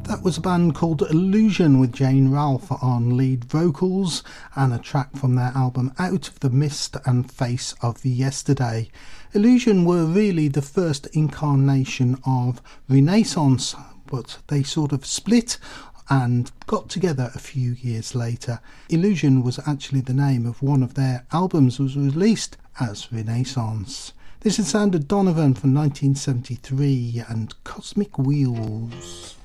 That was a band called Illusion with Jane Ralph on lead vocals, and a track from their album Out of the Mist and Face of the Yesterday. Illusion were really the first incarnation of Renaissance, but they sort of split and got together a few years later. Illusion was actually the name of one of their albums that was released as Renaissance. This is Sound of Donovan from 1973 and Cosmic Wheels.